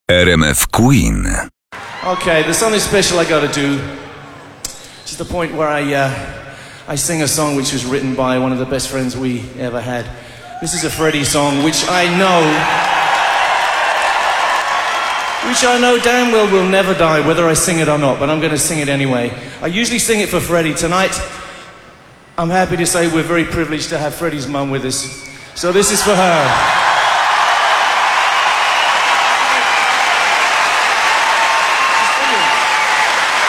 RMF Queen. Okay, there's something special I gotta do. It's the point where I sing a song which was written by one of the best friends we ever had. This is a Freddie song, which I know damn well will never die, whether I sing it or not, but I'm gonna sing it anyway. I usually sing it for Freddie. Tonight, I'm happy to say we're very privileged to have Freddie's mum with us. So this is for her.